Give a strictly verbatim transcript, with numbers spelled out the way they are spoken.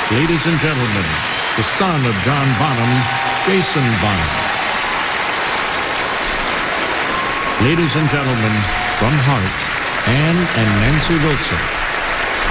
ladies and gentlemen, the son of John Bonham, Jason Bonham. Ladies and gentlemen, from Heart, Ann and Nancy Wilson.